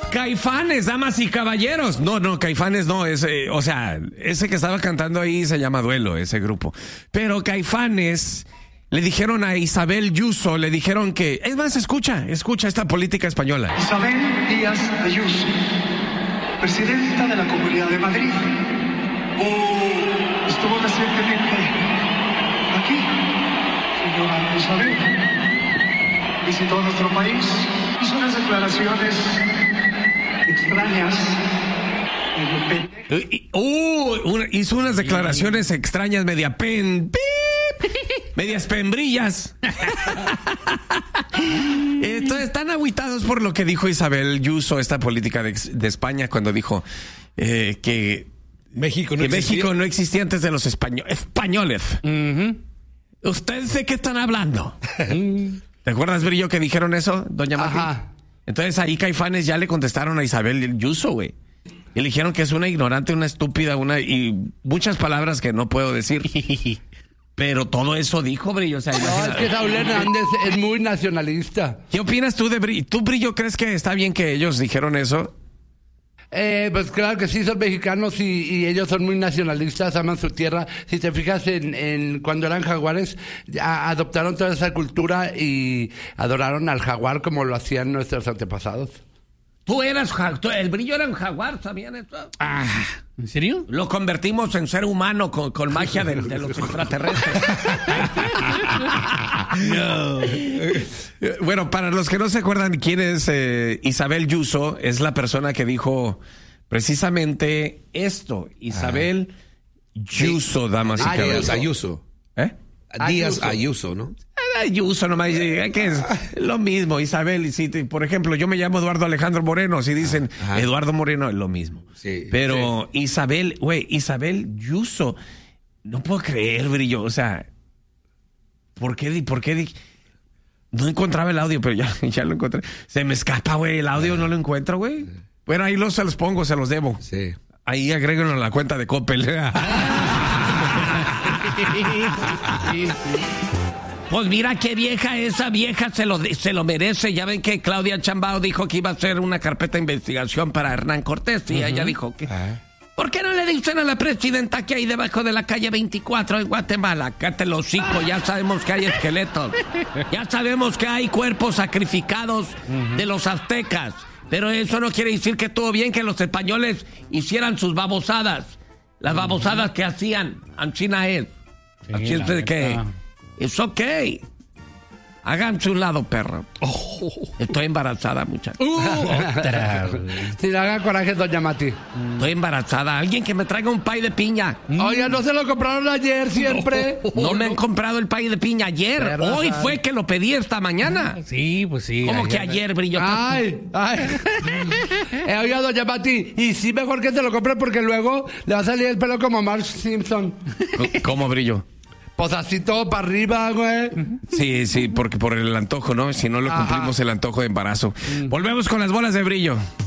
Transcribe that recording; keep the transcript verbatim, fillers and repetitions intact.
Caifanes, damas y caballeros. No, no, Caifanes no, ese, o sea, ese que estaba cantando ahí se llama Duelo, ese grupo. Pero Caifanes le dijeron a Isabel Yuso, le dijeron que, es más, escucha, escucha esta política española. Isabel Díaz Ayuso, presidenta de la Comunidad de Madrid, oh, estuvo recientemente aquí, señora Isabel, visitó nuestro país, hizo unas declaraciones extrañas. Uh, una, hizo unas declaraciones extrañas, media pen, pip, medias pembrillas. Entonces están agüitados por lo que dijo Isabel Yuso, esta política de, de España, cuando dijo eh, que México no, que existía. México no existía antes de los españo españoles. Uh-huh. ¿Ustedes de qué están hablando? ¿Te acuerdas, Brillo, que dijeron eso, doña Mati? Ajá. Entonces ahí Caifanes ya le contestaron a Isabel Yuso, güey. Y le dijeron que es una ignorante, una estúpida, una y muchas palabras que no puedo decir. Pero todo eso dijo, Brillo. O sea, no, es que Saúl Hernández es muy nacionalista. ¿Qué opinas tú de Brillo? ¿Tú, Brillo, crees que está bien que ellos dijeron eso? Eh, pues claro que sí, son mexicanos y, y ellos son muy nacionalistas, aman su tierra. Si te fijas en, en cuando eran jaguares, a, adoptaron toda esa cultura y adoraron al jaguar como lo hacían nuestros antepasados. Tú eras, tú, el Brillo era un jaguar, ¿sabían eso? Ah, ¿en serio? Lo convertimos en ser humano con, con magia de, de los extraterrestres. No. Bueno, para los que no se acuerdan quién es eh, Isabel Yuso, es la persona que dijo precisamente esto. Isabel ah. Yuso, damas y caballeros. Ayuso. ¿Eh? Díaz Ayuso, ¿no? Ayuso nomás, que es lo mismo, Isabel. Y si, por ejemplo, yo me llamo Eduardo Alejandro Moreno, si dicen Ajá. Eduardo Moreno, es lo mismo. Sí, pero sí. Isabel, güey, Isabel Yuso, no puedo creer, Brillo, o sea, ¿por qué? ¿Por qué? No encontraba el audio, pero ya, ya lo encontré. Se me escapa, güey, el audio no lo encuentro, güey. Bueno, ahí los, se los pongo, se los debo. Sí. Ahí agréguenlo a la cuenta de Coppel. Pues mira qué vieja, esa vieja se lo, se lo merece. Ya ven que Claudia Sheinbaum dijo que iba a hacer una carpeta de investigación para Hernán Cortés y uh-huh. ella dijo que... Uh-huh. ¿Por qué no le dicen a la presidenta que hay debajo de la calle veinticuatro en Guatemala? Cállate el hocico, ya sabemos que hay esqueletos. Ya sabemos que hay cuerpos sacrificados uh-huh. de los aztecas. Pero eso no quiere decir que estuvo bien que los españoles hicieran sus babosadas. Las babosadas uh-huh. que hacían. Anchina es. Sí, así es de que... Es ok. Háganse un lado, perro. Oh. Estoy embarazada, muchachos. Uh, otra. Si le haga coraje, doña Mati. Estoy embarazada. Alguien que me traiga un pay de piña. Mm. Oye, ¿no se lo compraron ayer siempre? No, no me han comprado el pay de piña ayer. Pero, Hoy ¿sabes? Fue que lo pedí esta mañana. Sí, pues sí. ¿Cómo ayer, que ayer, Brillo? Ay, ay. eh, oiga, doña Mati, y sí mejor que te lo compre porque luego le va a salir el pelo como Marge Simpson. ¿Cómo, Brillo? Pues así todo para arriba, güey. Sí, sí, porque por el antojo, ¿no? Si no lo cumplimos, Ajá. el antojo de embarazo. Mm. Volvemos con las bolas de Brillo.